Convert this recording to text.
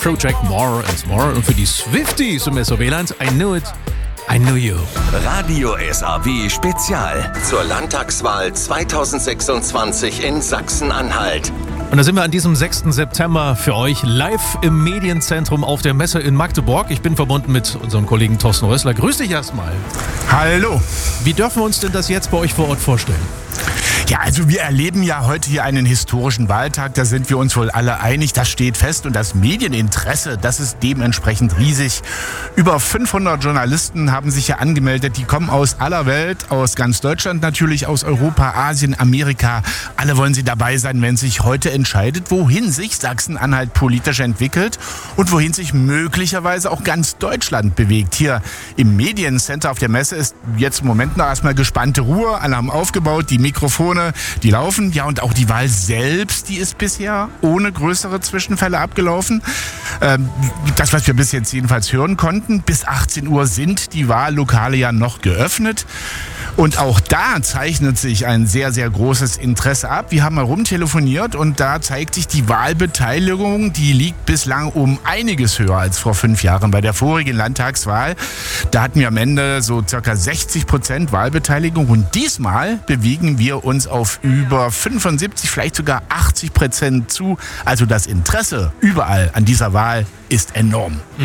Project More and More und für die Swifties im SOW-Land I Knew It, I Knew You. Radio SAW Spezial zur Landtagswahl 2026 in Sachsen-Anhalt. Und da sind wir an diesem 6. September für euch live im Medienzentrum auf der Messe in Magdeburg. Ich bin verbunden mit unserem Kollegen Thorsten Rössler. Grüß dich erstmal. Hallo. Wie dürfen wir uns denn das jetzt bei euch vor Ort vorstellen? Ja, also wir erleben ja heute hier einen historischen Wahltag, da sind wir uns wohl alle einig, das steht fest und das Medieninteresse, das ist dementsprechend riesig. Über 500 Journalisten haben sich ja angemeldet, die kommen aus aller Welt, aus ganz Deutschland natürlich, aus Europa, Asien, Amerika. Alle wollen sie dabei sein, wenn sich heute entscheidet, wohin sich Sachsen-Anhalt politisch entwickelt und wohin sich möglicherweise auch ganz Deutschland bewegt. Hier im Mediencenter auf der Messe ist jetzt im Moment noch erstmal gespannte Ruhe, alle haben aufgebaut, die Mikrofone, die laufen. Ja, und auch die Wahl selbst, die ist bisher ohne größere Zwischenfälle abgelaufen. Das, was wir bis jetzt jedenfalls hören konnten, bis 18 Uhr sind die Wahllokale ja noch geöffnet. Und auch da zeichnet sich ein sehr, sehr großes Interesse ab. Wir haben mal rumtelefoniert und da zeigt sich die Wahlbeteiligung, die liegt bislang um einiges höher als vor 5 Jahren. Bei der vorigen Landtagswahl, da hatten wir am Ende so ca. 60% Wahlbeteiligung und diesmal bewegen wir uns auf über 75, vielleicht sogar 80% zu. Also das Interesse überall an dieser Wahl ist enorm.